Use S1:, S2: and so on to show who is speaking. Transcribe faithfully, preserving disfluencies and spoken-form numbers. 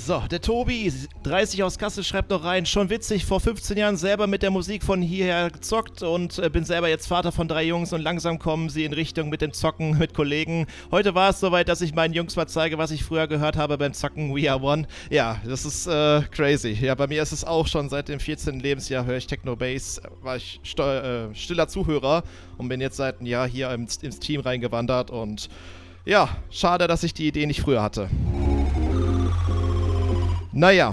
S1: So, der Tobi, dreißig aus Kassel, schreibt noch rein, schon witzig, vor fünfzehn Jahren selber mit der Musik von hierher gezockt und äh, bin selber jetzt Vater von drei Jungs und langsam kommen sie in Richtung mit dem Zocken mit Kollegen. Heute war es soweit, dass ich meinen Jungs mal zeige, was ich früher gehört habe beim Zocken We Are One. Ja, das ist äh, crazy. Ja, bei mir ist es auch schon seit dem vierzehnten Lebensjahr, höre ich Techno Bass, war ich steu- äh, stiller Zuhörer und bin jetzt seit einem Jahr hier ins, ins Team reingewandert und ja, schade, dass ich die Idee nicht früher hatte. Naja.